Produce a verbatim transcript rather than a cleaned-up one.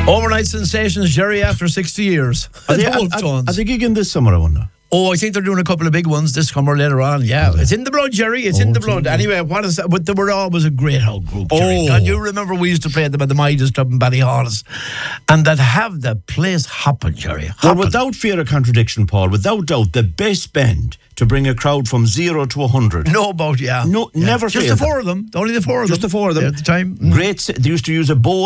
Overnight sensations, Jerry, after sixty years. Are they, The are, Wolf are, Tones. are they gigging this summer, I wonder? Oh, I think they're doing a couple of big ones this summer later on. Yeah, it's in the blood, Jerry. It's in the blood. Anyway, what is that? But they were always a great old group, Jerry. Oh. God, you remember we used to play them at the Midas Club in Ballyhollis, and that have the place hopping, Jerry. Well, Hopping. without fear of contradiction, Paul, without doubt, the best band to bring a crowd from zero to a hundred. No about yeah. No, yeah. never Just failed the four of them. Only the four of Just them. the four of them. At the time. Mm. Great. They used to use a bow